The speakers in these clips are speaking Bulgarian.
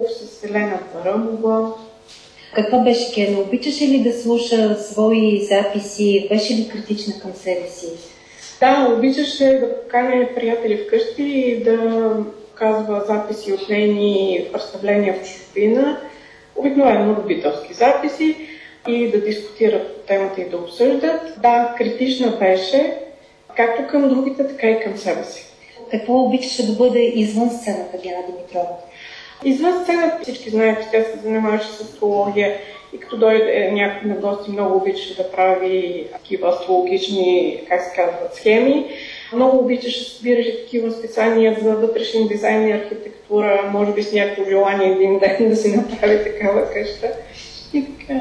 с Елена Парамова. Каква беше Гена? Обичаше ли да слуша свои записи? Беше ли критична към себе си? Да, обичаше да поканя приятели вкъщи и да показва записи от нейни представления в чужбина, обикновено любителски записи, и да дискутират по темата и да обсъждат. Да, критична беше, както към другите, така и към себе си. Какво обичаше да бъде извън сцената Гена Димитрова? Извън сцената всички знаят, че тя се занимаваше с астрология и като дойде някой на гости, много обичаше да прави такива астрологични, как се казват, схеми. Много обичаше, събираше такива списания за вътрешен дизайн и архитектура, може би с някакво желание един ден да си направи такава къща. И така.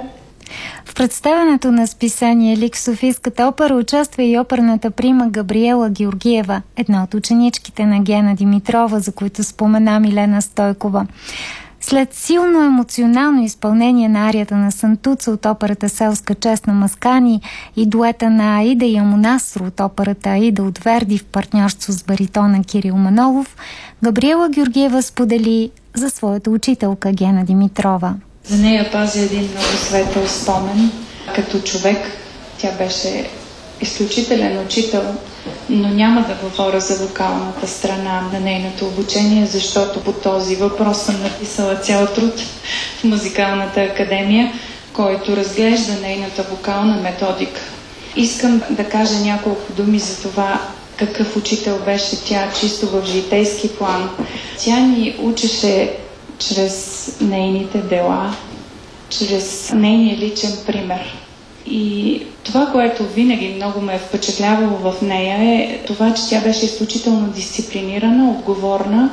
В представянето на списание Лик в Софийската опера участва и оперната прима Габриела Георгиева, една от ученичките на Гена Димитрова, за които спомена Милена Стойкова. След силно емоционално изпълнение на арията на Сантуца от операта Селска чест на Маскани и дуета на Аида и Амонастро от операта Аида от Верди в партньорство с баритона Кирил Манолов, Габриела Георгиева сподели за своята учителка Гена Димитрова. За нея пазя един много светъл спомен. Като човек тя беше изключителен учител, но няма да говоря за вокалната страна на нейното обучение, защото по този въпрос съм написала цял труд в Музикалната академия, който разглежда нейната вокална методика. Искам да кажа няколко думи за това какъв учител беше тя чисто в житейски план. Тя ни учеше чрез нейните дела, чрез нейния личен пример. И това, което винаги много ме е впечатлявало в нея, е това, че тя беше изключително дисциплинирана, отговорна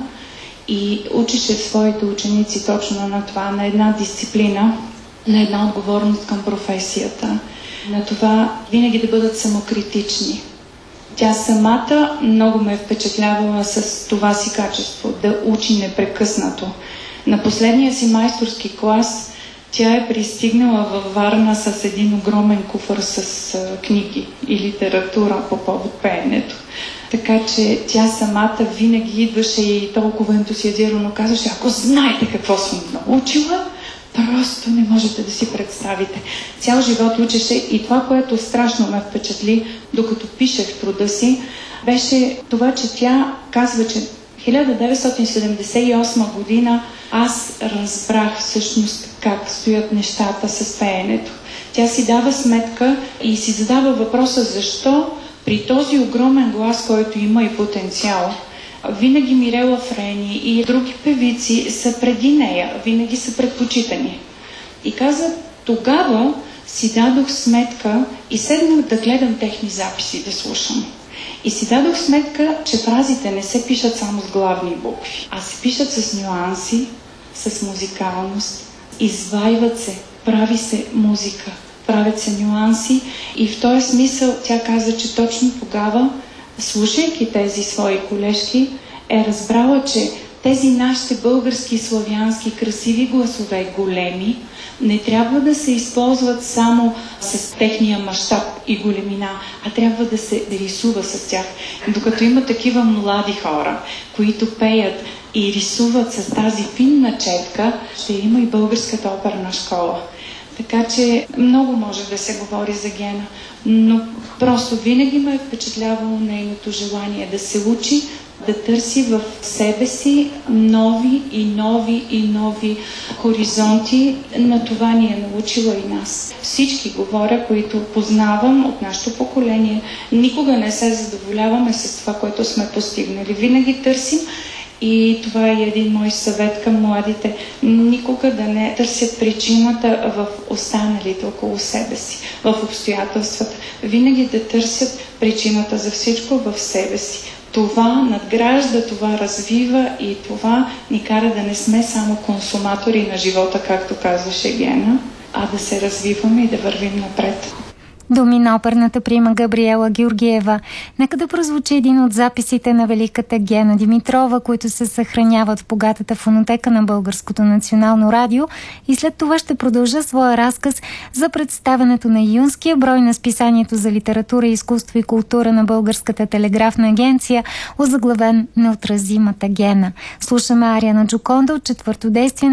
и учеше своите ученици точно на това, на една дисциплина, на една отговорност към професията, на това винаги да бъдат самокритични. Тя самата много ме е впечатлявала с това си качество, да учи непрекъснато. На последния си майсторски клас тя е пристигнала във Варна с един огромен куфър с книги и литература по повод пеенето. Така че тя самата винаги идваше и толкова ентусиазирано казваше: ако знаете какво съм научила, просто не можете да си представите. Цял живот учеше и това, което страшно ме впечатли, докато пишех труда си, беше това, че тя казва, че 1978 година аз разбрах всъщност как стоят нещата с пеенето. Тя си дава сметка и си задава въпроса защо при този огромен глас, който има и потенциал, винаги Мирела Френи и други певици са преди нея, винаги са предпочитани. И каза, тогава си дадох сметка и седнах да гледам техни записи, да слушам. И си дадох сметка, че фразите не се пишат само с главни букви, а се пишат с нюанси, с музикалност, извайват се, прави се музика, правят се нюанси и в този смисъл тя каза, че точно тогава, слушайки тези свои колежки, е разбрала, че тези нашите български, славянски, красиви гласове, големи, не трябва да се използват само с техния мащаб и големина, а трябва да се рисува с тях. Докато има такива млади хора, които пеят и рисуват с тази финна четка, ще има и българската оперна школа. Така че много може да се говори за Гена, но просто винаги ме е впечатлявало нейното желание да се учи, да търси в себе си нови и нови и нови хоризонти. На това ни е научила и нас. Всички говоря, които познавам от нашето поколение, никога не се задоволяваме с това, което сме постигнали. Винаги търсим. И това е един мой съвет към младите. Никога да не търсят причината в останалите около себе си, в обстоятелствата. Винаги да търсят причината за всичко в себе си. Това надгражда, това развива и това ни кара да не сме само консуматори на живота, както казваше Гена, а да се развиваме и да вървим напред. Думи на оперната прима Габриела Георгиева. Нека да прозвучи един от записите на великата Гена Димитрова, които се съхраняват в богатата фонотека на Българското национално радио, и след това ще продължа своя разказ за представянето на юнския брой на списанието за литература, изкуство и култура на Българската телеграфна агенция, озаглавен "Неотразимата Гена". Слушаме ария на Джоконда от четвърто действие